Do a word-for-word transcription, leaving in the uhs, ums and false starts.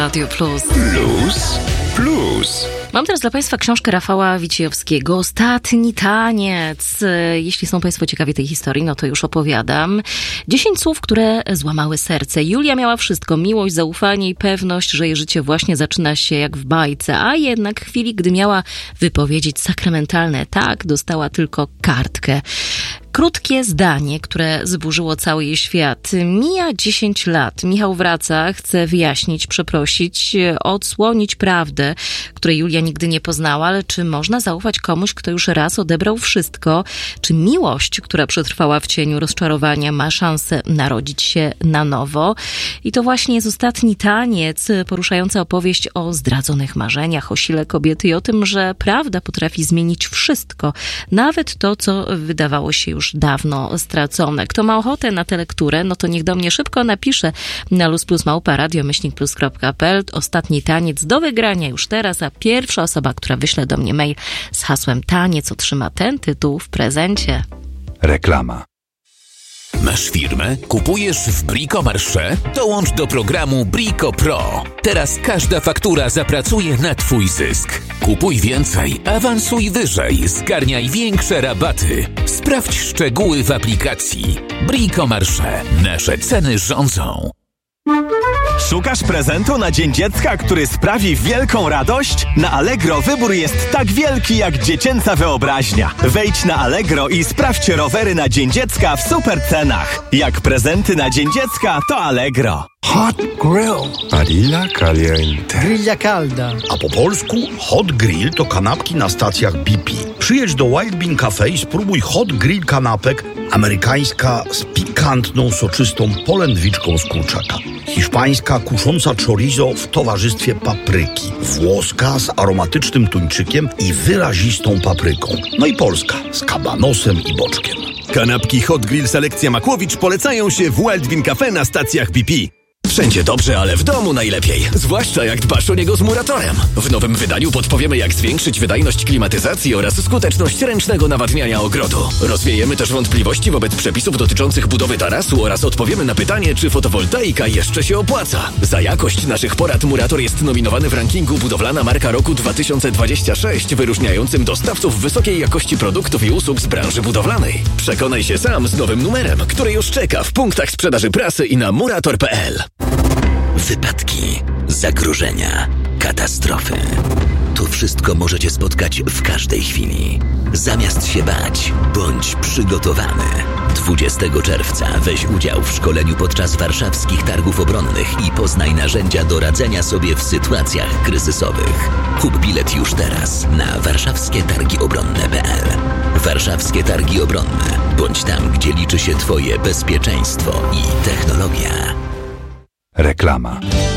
Radio Plus. Plus, plus. Mam teraz dla Państwa książkę Rafała Wiciejowskiego, Ostatni taniec. Jeśli są Państwo ciekawi tej historii, no to już opowiadam. Dziesięć słów, które złamały serce. Julia miała wszystko, miłość, zaufanie i pewność, że jej życie właśnie zaczyna się jak w bajce, a jednak w chwili, gdy miała wypowiedzieć sakramentalne tak, dostała tylko kartkę. Krótkie zdanie, które zburzyło cały jej świat. Mija dziesięć lat. Michał wraca, chce wyjaśnić, przeprosić, odsłonić prawdę, której Julia nigdy nie poznała, ale czy można zaufać komuś, kto już raz odebrał wszystko? Czy miłość, która przetrwała w cieniu rozczarowania, ma szansę narodzić się na nowo? I to właśnie jest Ostatni taniec, poruszająca opowieść o zdradzonych marzeniach, o sile kobiety i o tym, że prawda potrafi zmienić wszystko, nawet to, co wydawało się już dawno stracone. Kto ma ochotę na tę lekturę, no to niech do mnie szybko napisze na luzplus małpa radio myślnik plus kropka pe el. Ostatni taniec do wygrania już teraz, a pierwsza osoba, która wyśle do mnie mail z hasłem taniec, otrzyma ten tytuł w prezencie. Reklama. Masz firmę? Kupujesz w Brico Marché? Dołącz do programu Brico Pro. Teraz każda faktura zapracuje na Twój zysk. Kupuj więcej, awansuj wyżej, zgarniaj większe rabaty. Sprawdź szczegóły w aplikacji. Brico Marché. Nasze ceny rządzą. Szukasz prezentu na Dzień Dziecka, który sprawi wielką radość? Na Allegro wybór jest tak wielki jak dziecięca wyobraźnia. Wejdź na Allegro i sprawdź rowery na Dzień Dziecka w super cenach. Jak prezenty na Dzień Dziecka, to Allegro. Hot Grill. Barilla Caliente. Grilla calda. A po polsku Hot Grill to kanapki na stacjach B P. Przyjedź do Wild Bean Cafe i spróbuj Hot Grill kanapek, amerykańska z pikantną, soczystą polędwiczką z kurczaka. Hiszpańska kusząca chorizo w towarzystwie papryki. Włoska z aromatycznym tuńczykiem i wyrazistą papryką. No i polska z kabanosem i boczkiem. Kanapki Hot Grill Selekcja Makłowicz polecają się w Wild Bean Cafe na stacjach B P. Wszędzie dobrze, ale w domu najlepiej. Zwłaszcza jak dbasz o niego z Muratorem. W nowym wydaniu podpowiemy, jak zwiększyć wydajność klimatyzacji oraz skuteczność ręcznego nawadniania ogrodu. Rozwiejemy też wątpliwości wobec przepisów dotyczących budowy tarasu oraz odpowiemy na pytanie, czy fotowoltaika jeszcze się opłaca. Za jakość naszych porad Murator jest nominowany w rankingu Budowlana Marka Roku dwa tysiące dwudziestego szóstego, wyróżniającym dostawców wysokiej jakości produktów i usług z branży budowlanej. Przekonaj się sam z nowym numerem, który już czeka w punktach sprzedaży prasy i na murator kropka pe el. Wypadki, zagrożenia, katastrofy. To wszystko możecie spotkać w każdej chwili. Zamiast się bać, bądź przygotowany. dwudziestego czerwca weź udział w szkoleniu podczas warszawskich targów obronnych i poznaj narzędzia do radzenia sobie w sytuacjach kryzysowych. Kup bilet już teraz na warszawskie targi obronne kropka pe el. Warszawskie Targi Obronne. Bądź tam, gdzie liczy się Twoje bezpieczeństwo i technologia. Reklama.